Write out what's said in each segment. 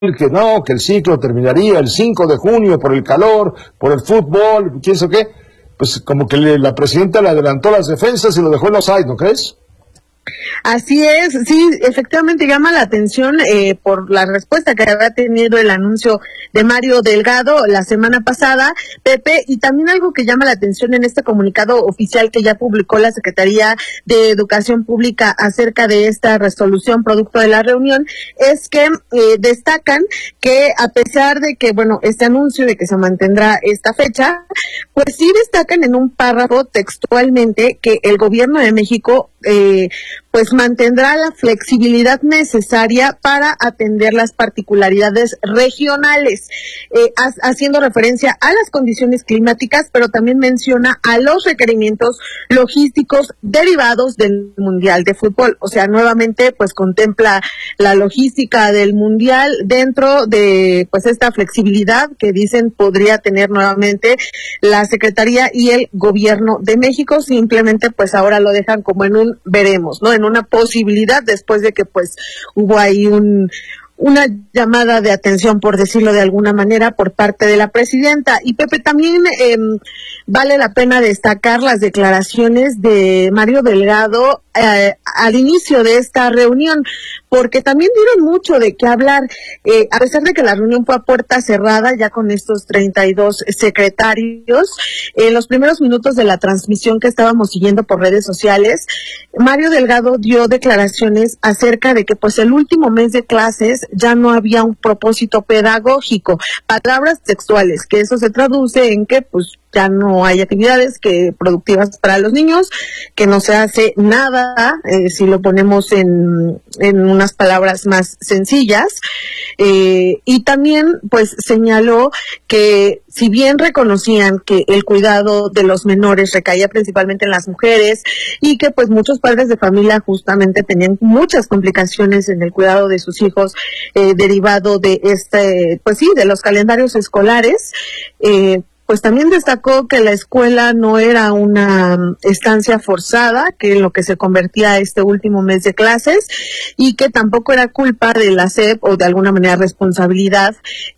que no, que el ciclo terminaría el 5 de junio por el calor, por el fútbol, quién sabe qué, pues como que la presidenta le adelantó las defensas y lo dejó en los offside, ¿no crees? Así es, sí, efectivamente llama la atención por la respuesta que había tenido el anuncio de Mario Delgado la semana pasada, Pepe, y también algo que llama la atención en este comunicado oficial que ya publicó la Secretaría de Educación Pública acerca de esta resolución producto de la reunión, es que destacan que a pesar de que, bueno, este anuncio de que se mantendrá esta fecha, pues sí destacan en un párrafo textualmente que el gobierno de México pues mantendrá la flexibilidad necesaria para atender las particularidades regionales, haciendo referencia a las condiciones climáticas, pero también menciona a los requerimientos logísticos derivados del Mundial de Fútbol. O sea, nuevamente pues contempla la logística del Mundial dentro de pues esta flexibilidad que dicen podría tener nuevamente la Secretaría y el Gobierno de México. Simplemente pues ahora lo dejan como en un veremos, ¿no? En una posibilidad después de que pues hubo ahí una llamada de atención, por decirlo de alguna manera, por parte de la presidenta. Y Pepe, también vale la pena destacar las declaraciones de Mario Delgado al inicio de esta reunión, porque también dieron mucho de qué hablar, a pesar de que la reunión fue a puerta cerrada, ya con estos 32 secretarios. En los primeros minutos de la transmisión que estábamos siguiendo por redes sociales, Mario Delgado dio declaraciones acerca de que pues el último mes de clases ya no había un propósito pedagógico, palabras textuales, que eso se traduce en que pues ya no hay actividades productivas para los niños, que no se hace nada, si lo ponemos en unas palabras más sencillas, y también pues señaló que si bien reconocían que el cuidado de los menores recaía principalmente en las mujeres y que pues muchos padres de familia justamente tenían muchas complicaciones en el cuidado de sus hijos derivado de pues sí, de los calendarios escolares, pues también destacó que la escuela no era una estancia forzada, que en lo que se convertía este último mes de clases, y que tampoco era culpa de la SEP o de alguna manera responsabilidad,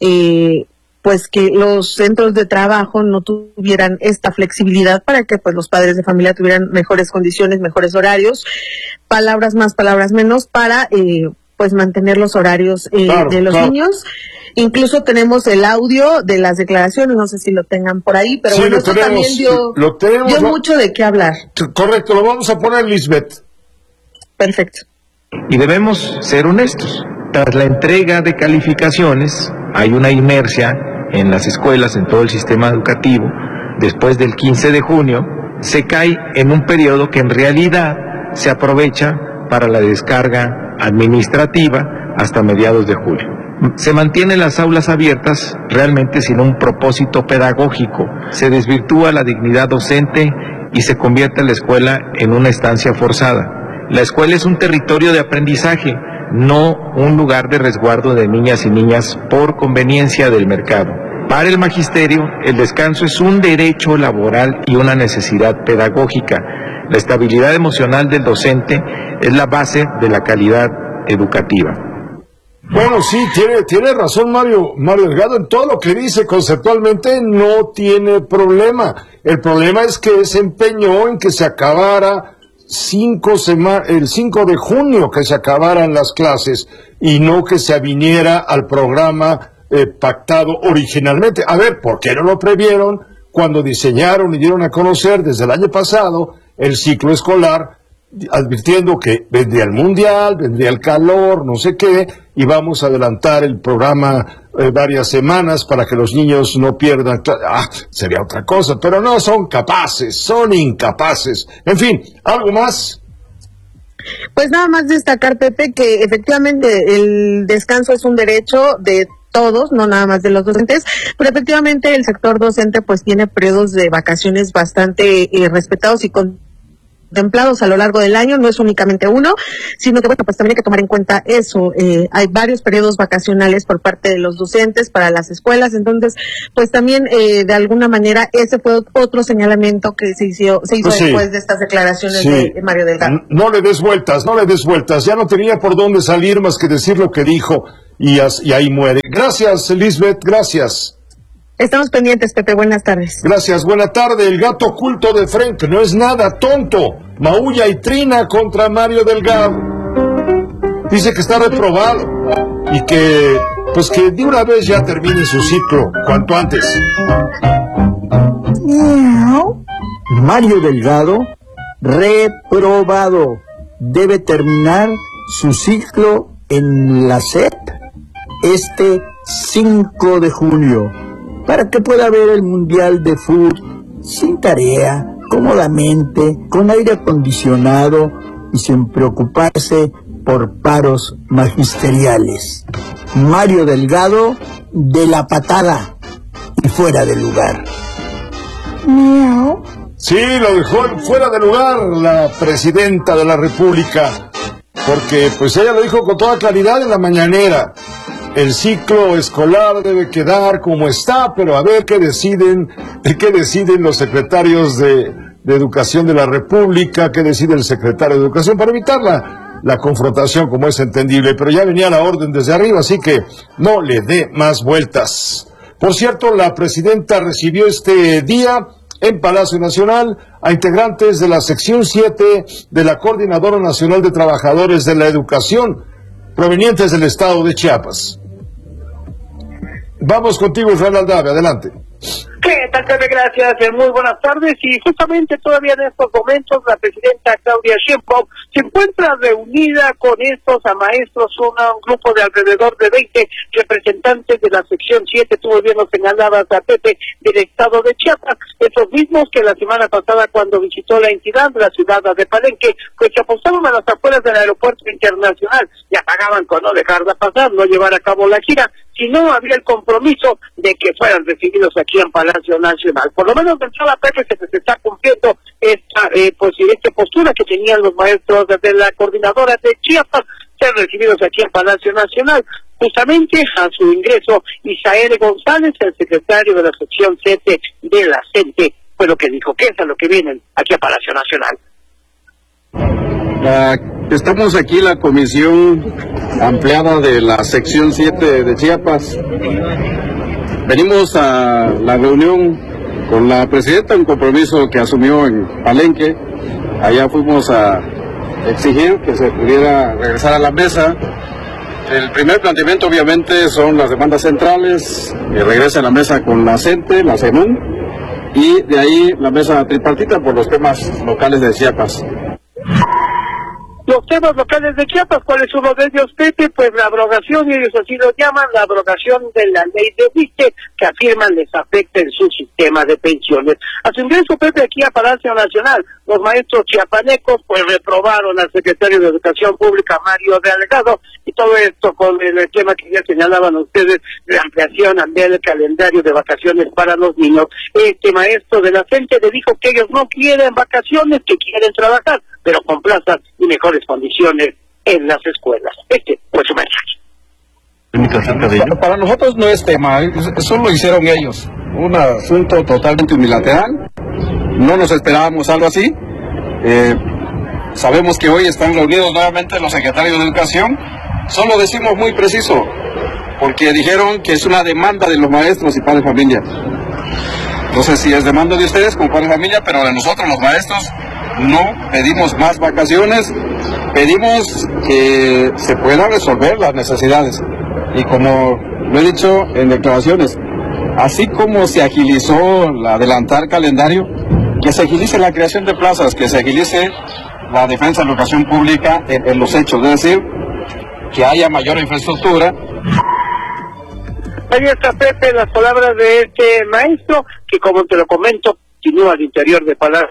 pues que los centros de trabajo no tuvieran esta flexibilidad para que pues los padres de familia tuvieran mejores condiciones, mejores horarios, palabras más, palabras menos, para pues mantener los horarios de los niños. Incluso tenemos el audio de las declaraciones, no sé si lo tengan por ahí, pero sí, bueno, eso también dio mucho de qué hablar. Correcto, lo vamos a poner, Lisbeth. Perfecto. Y debemos ser honestos. Tras la entrega de calificaciones, hay una inercia en las escuelas, en todo el sistema educativo. Después del 15 de junio, se cae en un periodo que en realidad se aprovecha para la descarga administrativa hasta mediados de julio. Se mantienen las aulas abiertas realmente sin un propósito pedagógico, se desvirtúa la dignidad docente y se convierte la escuela en una estancia forzada. La escuela es un territorio de aprendizaje, no un lugar de resguardo de niñas y niñas por conveniencia del mercado. Para el magisterio, el descanso es un derecho laboral y una necesidad pedagógica. La estabilidad emocional del docente es la base de la calidad educativa. Bueno, sí, tiene razón Mario Delgado en todo lo que dice, conceptualmente no tiene problema. El problema es que se empeñó en que se acabara el 5 de junio, que se acabaran las clases y no que se aviniera al programa pactado originalmente. A ver, ¿por qué no lo previeron cuando diseñaron y dieron a conocer desde el año pasado el ciclo escolar, advirtiendo que vendría el Mundial, vendría el calor, no sé qué, y vamos a adelantar el programa varias semanas para que los niños no pierdan? Sería otra cosa, pero no, son incapaces. En fin, ¿algo más? Pues nada más destacar, Pepe, que efectivamente el descanso es un derecho de todos, no nada más de los docentes, pero efectivamente el sector docente pues tiene periodos de vacaciones bastante respetados y contemplados a lo largo del año, no es únicamente uno, sino que bueno, pues también hay que tomar en cuenta eso, hay varios periodos vacacionales por parte de los docentes para las escuelas, entonces pues también de alguna manera ese fue otro señalamiento que se hizo pues después de estas declaraciones de Mario Delgado. No le des vueltas, ya no tenía por dónde salir más que decir lo que dijo y ahí muere. Gracias, Lisbeth, gracias. Estamos pendientes, Pepe, buenas tardes. Gracias, buena tarde. El gato oculto de Frank no es nada tonto. Maulla y trina contra Mario Delgado. Dice que está reprobado y que, pues que de una vez ya termine su ciclo, cuanto antes. Mario Delgado, reprobado. Debe terminar su ciclo en la SEP este 5 de junio. Para que pueda ver el Mundial de Fútbol sin tarea, cómodamente, con aire acondicionado y sin preocuparse por paros magisteriales. Mario Delgado, de la patada y fuera de lugar. Sí, lo dejó fuera de lugar la presidenta de la República, porque pues ella lo dijo con toda claridad en la mañanera. El ciclo escolar debe quedar como está, pero a ver qué deciden los secretarios de Educación de la República, qué decide el secretario de Educación para evitar la confrontación, como es entendible, pero ya venía la orden desde arriba, así que no le dé más vueltas. Por cierto, la presidenta recibió este día en Palacio Nacional a integrantes de la sección 7 de la Coordinadora Nacional de Trabajadores de la Educación, provenientes del estado de Chiapas. Vamos contigo, Israel Aldave, adelante. ¿Qué tal, Pepe? Gracias, muy buenas tardes. Y justamente todavía en estos momentos la presidenta Claudia Sheinbaum se encuentra reunida con estos maestros, un grupo de alrededor de 20 representantes de la sección 7, tú bien lo señalabas, a Pepe, del estado de Chiapas, esos mismos que la semana pasada cuando visitó la entidad de la ciudad de Palenque, pues se apostaron a las afueras del aeropuerto internacional, ya pagaban con no dejarla pasar, no llevar a cabo la gira, si no había el compromiso de que fueran recibidos aquí en Palacio Nacional. Por lo menos pensaba Pepe que se está cumpliendo esta postura que tenían los maestros de la coordinadora de Chiapas, ser recibidos aquí en Palacio Nacional. Justamente a su ingreso, Isael González, el secretario de la sección 7 de la CENTE, fue lo que dijo, que es a lo que vienen aquí a Palacio Nacional. Estamos aquí la comisión ampliada de la sección 7 de Chiapas. Venimos a la reunión con la presidenta, un compromiso que asumió en Palenque. Allá fuimos a exigir que se pudiera regresar a la mesa. El primer planteamiento obviamente son las demandas centrales, que regrese a la mesa con la CENTE, la CENUN, y de ahí la mesa tripartita por los temas locales de Chiapas. Los temas locales de Chiapas, ¿cuál es uno de ellos, Pepe? Pues la abrogación, y ellos así lo llaman, la abrogación de la ley de ISSSTE, que afirman les afecta en su sistema de pensiones. A su ingreso, Pepe, aquí a Palacio Nacional, los maestros chiapanecos pues reprobaron al secretario de Educación Pública, Mario Delgado, y todo esto con el tema que ya señalaban ustedes, de ampliación del calendario de vacaciones para los niños. Este maestro de la CENTE le dijo que ellos no quieren vacaciones, que quieren trabajar, pero con plazas y mejores condiciones en las escuelas. Este fue su mensaje. Para nosotros no es tema, eso lo hicieron ellos. Un asunto totalmente unilateral. No nos esperábamos algo así. Sabemos que hoy están reunidos nuevamente los secretarios de Educación. Solo decimos muy preciso, porque dijeron que es una demanda de los maestros y padres de familia. No sé si es demanda de ustedes como padres de familia, pero de nosotros los maestros no pedimos más vacaciones, pedimos que se puedan resolver las necesidades. Y como lo he dicho en declaraciones, así como se agilizó el adelantar calendario, que se agilice la creación de plazas, que se agilice la defensa de la educación pública en los hechos, es decir, que haya mayor infraestructura. Ahí está, Pepe, las palabras de este maestro, que como te lo comento, continúa al interior de Palacio.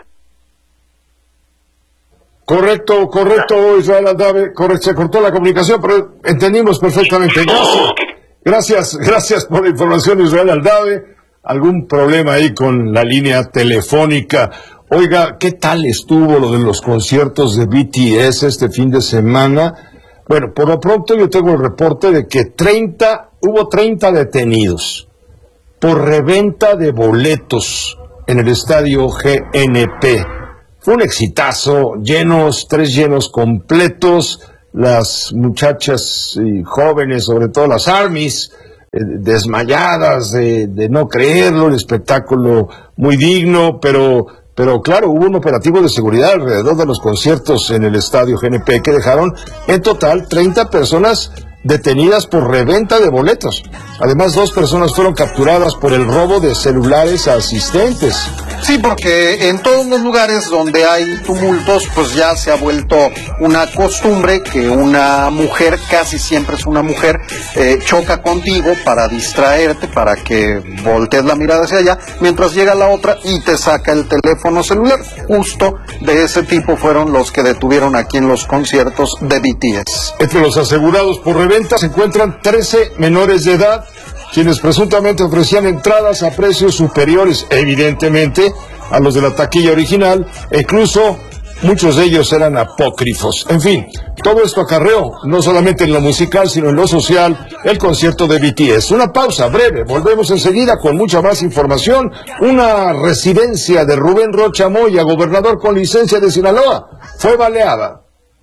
Correcto, Israel Aldave, se cortó la comunicación, pero entendimos perfectamente. Gracias por la información, Israel Aldave. Algún problema ahí con la línea telefónica. Oiga, ¿qué tal estuvo lo de los conciertos de BTS este fin de semana? Bueno, por lo pronto yo tengo el reporte de que hubo 30 detenidos por reventa de boletos en el estadio GNP. Fue un exitazo, 3 llenos completos, las muchachas y jóvenes, sobre todo las ARMYs, desmayadas de no creerlo, el espectáculo muy digno, pero claro, hubo un operativo de seguridad alrededor de los conciertos en el estadio GNP que dejaron en total 30 personas detenidas por reventa de boletos. Además, 2 personas fueron capturadas por el robo de celulares a asistentes. Sí, porque en todos los lugares donde hay tumultos, pues ya se ha vuelto una costumbre que una mujer, casi siempre es una mujer, choca contigo para distraerte, para que voltees la mirada hacia allá, mientras llega la otra y te saca el teléfono celular. Justo de ese tipo fueron los que detuvieron aquí en los conciertos de BTS. Entre los asegurados por reventa se encuentran 13 menores de edad, quienes presuntamente ofrecían entradas a precios superiores, evidentemente, a los de la taquilla original, e incluso muchos de ellos eran apócrifos. En fin, todo esto acarreó, no solamente en lo musical, sino en lo social, el concierto de BTS. Una pausa breve, volvemos enseguida con mucha más información. Una residencia de Rubén Rocha Moya, gobernador con licencia de Sinaloa, fue baleada.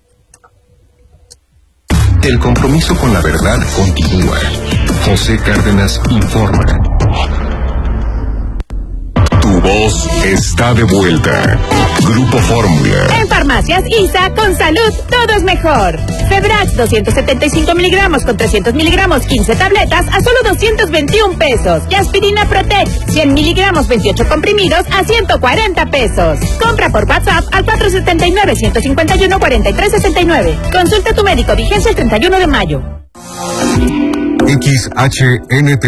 El compromiso con la verdad continúa. José Cárdenas informa. Tu voz está de vuelta. Grupo Fórmula. En Farmacias ISA, con salud, todo es mejor. Febrax, 275 miligramos con 300 miligramos, 15 tabletas a solo 221 pesos. Y aspirina Protec, 100 miligramos, 28 comprimidos a 140 pesos. Compra por WhatsApp al 479-151-4369. Consulta a tu médico, vigencia el 31 de mayo. XHNT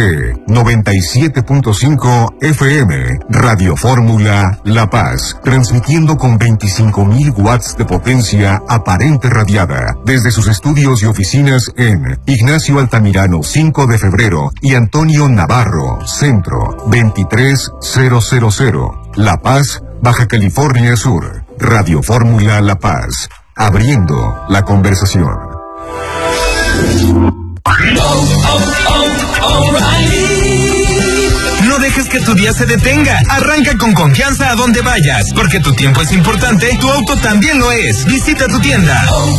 97.5 FM, Radio Fórmula La Paz, transmitiendo con 25.000 watts de potencia aparente radiada, desde sus estudios y oficinas en Ignacio Altamirano 5 de febrero y Antonio Navarro, Centro 23000, La Paz, Baja California Sur. Radio Fórmula La Paz, abriendo la conversación. No dejes que tu día se detenga. Arranca con confianza a donde vayas, porque tu tiempo es importante, tu auto también lo es. Visita tu tienda.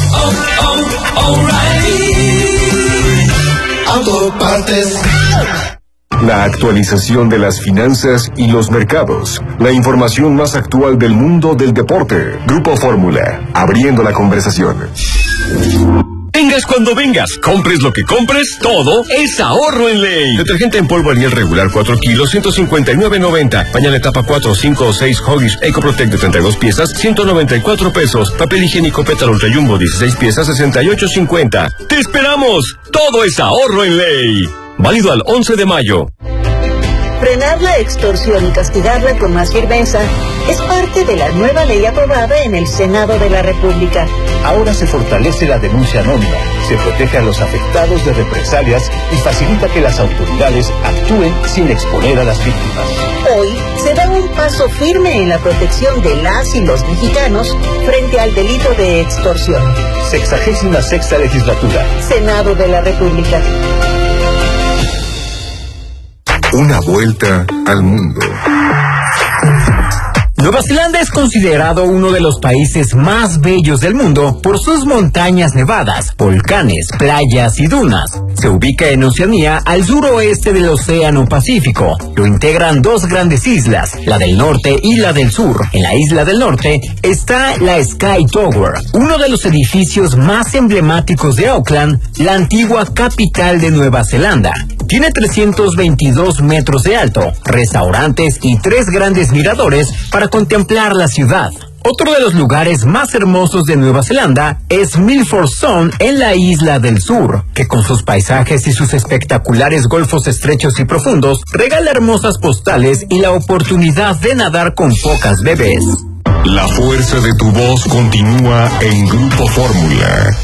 Autopartes. La actualización de las finanzas y los mercados. La información más actual del mundo del deporte. Grupo Fórmula, abriendo la conversación. Vengas cuando vengas, compres lo que compres, todo es ahorro en ley. Detergente en polvo Ariel regular 4 kilos, 159.90. Pañal etapa 4, 5 o 6 Huggies Ecoprotect de 32 piezas, 194 pesos. Papel higiénico Pétalo Ultra Jumbo 16 piezas, 68.50. ¡Te esperamos! Todo es ahorro en ley. Válido al 11 de mayo. Frenar la extorsión y castigarla con más firmeza es parte de la nueva ley aprobada en el Senado de la República. Ahora se fortalece la denuncia anónima, se protege a los afectados de represalias y facilita que las autoridades actúen sin exponer a las víctimas. Hoy se da un paso firme en la protección de las y los mexicanos frente al delito de extorsión. 66ª legislatura. Senado de la República. Una vuelta al mundo. Nueva Zelanda es considerado uno de los países más bellos del mundo por sus montañas nevadas, volcanes, playas y dunas. Se ubica en Oceanía, al suroeste del Océano Pacífico. Lo integran 2 grandes islas, la del norte y la del sur. En la isla del norte está la Sky Tower, uno de los edificios más emblemáticos de Auckland, la antigua capital de Nueva Zelanda. Tiene 322 metros de alto, restaurantes y 3 grandes miradores para contemplar la ciudad. Otro de los lugares más hermosos de Nueva Zelanda es Milford Sound en la isla del sur, que con sus paisajes y sus espectaculares golfos estrechos y profundos, regala hermosas postales y la oportunidad de nadar con focas bebés. La fuerza de tu voz continúa en Grupo Fórmula.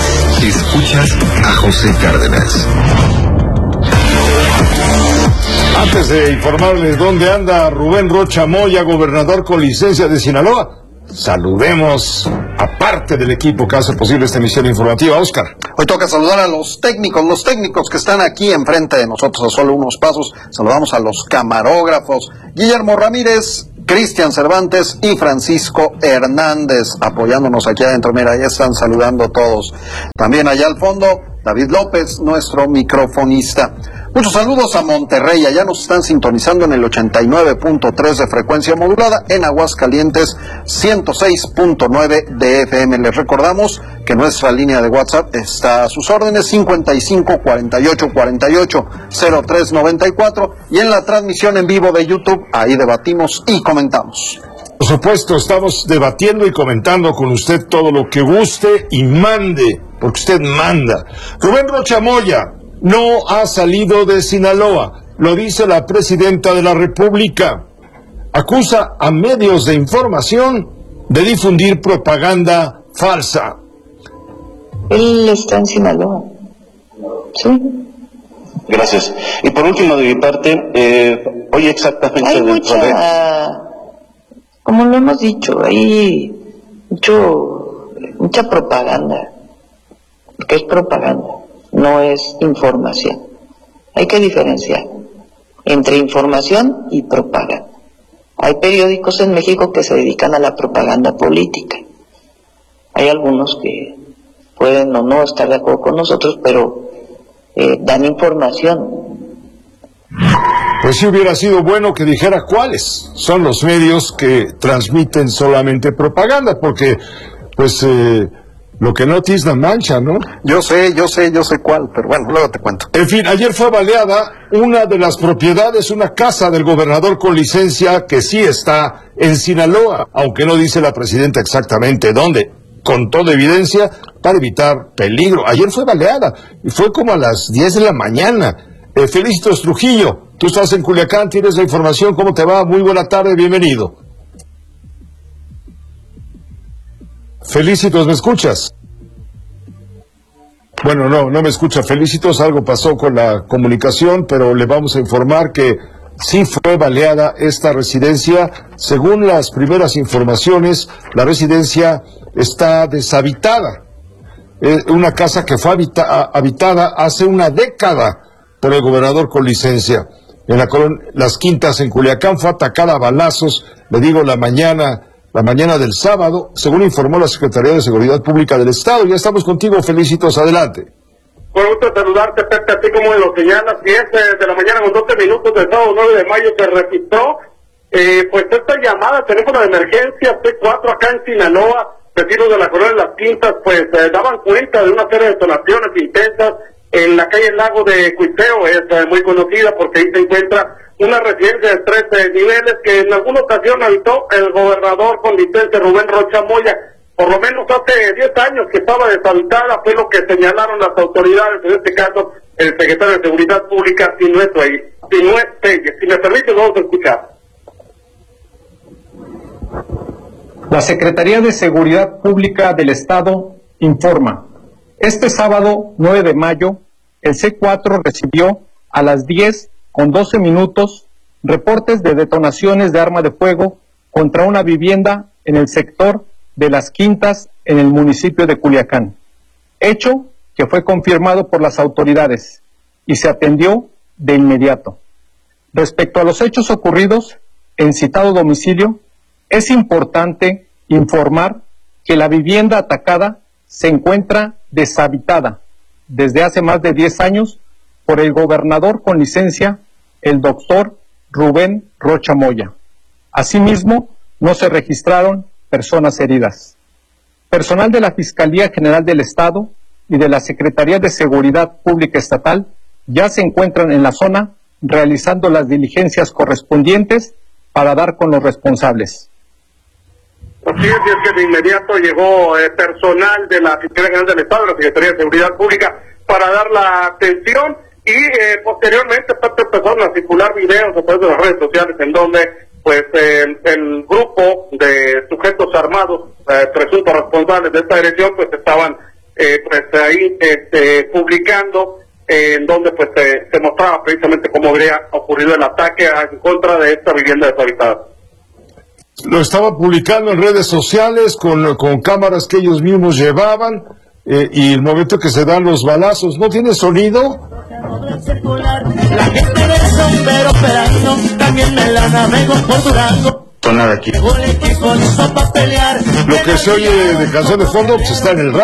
Escuchas a José Cárdenas. Antes de informarles dónde anda Rubén Rocha Moya, gobernador con licencia de Sinaloa, saludemos a parte del equipo que hace posible esta emisión informativa. Oscar. Hoy toca saludar a los técnicos que están aquí enfrente de nosotros a solo unos pasos. Saludamos a los camarógrafos, Guillermo Ramírez, Cristian Cervantes y Francisco Hernández, apoyándonos aquí adentro. Mira, ya están saludando todos. También allá al fondo, David López, nuestro microfonista. Muchos saludos a Monterrey, allá nos están sintonizando en el 89.3 de frecuencia modulada, en Aguascalientes 106.9 de FM. Les recordamos que nuestra línea de WhatsApp está a sus órdenes, 55 48 48 03 94, y en la transmisión en vivo de YouTube, ahí debatimos y comentamos. Por supuesto, estamos debatiendo y comentando con usted todo lo que guste y mande, porque usted manda. Rubén Rocha Moya no ha salido de Sinaloa, lo dice la presidenta de la República. Acusa a medios de información de difundir propaganda falsa. Él está en Sinaloa. Sí. Gracias. Y por último, de mi parte, hoy exactamente... Hay como lo hemos dicho, hay mucha propaganda, porque es propaganda, no es información. Hay que diferenciar entre información y propaganda. Hay periódicos en México que se dedican a la propaganda política. Hay algunos que pueden o no estar de acuerdo con nosotros, pero dan información. Pues sí hubiera sido bueno que dijera cuáles son los medios que transmiten solamente propaganda, porque pues lo que no tizna mancha, ¿no? Yo sé cuál, pero bueno, luego te cuento. En fin, ayer fue baleada una de las propiedades, una casa del gobernador con licencia que sí está en Sinaloa, aunque no dice la presidenta exactamente dónde, con toda evidencia, para evitar peligro. Ayer fue baleada y fue como a las 10 de la mañana. Felicitos Trujillo, tú estás en Culiacán, tienes la información, ¿cómo te va? Muy buena tarde, bienvenido. Felicitos, ¿me escuchas? Bueno, no me escucha Felicitos, algo pasó con la comunicación, pero le vamos a informar que sí fue baleada esta residencia. Según las primeras informaciones, la residencia está deshabitada. Una casa que fue habitada hace una década por el gobernador con licencia. En Las Quintas, en Culiacán, fue atacada a balazos, le digo, la mañana del sábado, según informó la Secretaría de Seguridad Pública del Estado. Ya estamos contigo, Felicitos, adelante. Fue gusto saludarte, Pepe, así como lo señalas, 10 de la mañana con 12 minutos del sábado 9 de mayo se registró, pues esta llamada, teléfono de emergencia C4 acá en Sinaloa. Vecinos de la colonia de Las Quintas, pues daban cuenta de una serie de detonaciones intensas en la calle Lago de Cuiteo. Es muy conocida porque ahí se encuentra una residencia de 13 niveles que en alguna ocasión habitó el gobernador con licencia Rubén Rocha Moya. Por lo menos hace 10 años que estaba deshabitada, fue lo que señalaron las autoridades, en este caso el secretario de Seguridad Pública, Sinué Telles. Si me permite, vamos a escuchar. La Secretaría de Seguridad Pública del Estado informa. Este sábado 9 de mayo, el C4 recibió a las 10:12 reportes de detonaciones de arma de fuego contra una vivienda en el sector de Las Quintas, en el municipio de Culiacán. Hecho que fue confirmado por las autoridades y se atendió de inmediato. Respecto a los hechos ocurridos en citado domicilio, es importante informar que la vivienda atacada se encuentra deshabitada desde hace más de 10 años por el gobernador con licencia, el doctor Rubén Rocha Moya. Asimismo, no se registraron personas heridas. Personal de la Fiscalía General del Estado y de la Secretaría de Seguridad Pública Estatal ya se encuentran en la zona realizando las diligencias correspondientes para dar con los responsables. Así es que de inmediato llegó personal de la Fiscalía General del Estado, de la Secretaría de Seguridad Pública, para dar la atención y posteriormente empezaron a circular videos a través de las redes sociales en donde pues el grupo de sujetos armados, presuntos responsables de esta agresión, pues estaban ahí publicando en donde pues se mostraba precisamente cómo habría ocurrido el ataque en contra de esta vivienda deshabitada. Lo estaba publicando en redes sociales con cámaras que ellos mismos llevaban, y el momento que se dan los balazos, ¿no tiene sonido? La gente de sombrero operando, también me la navego por Durango. Aquí. Lo que se oye de canción de fondo pues está en el radio.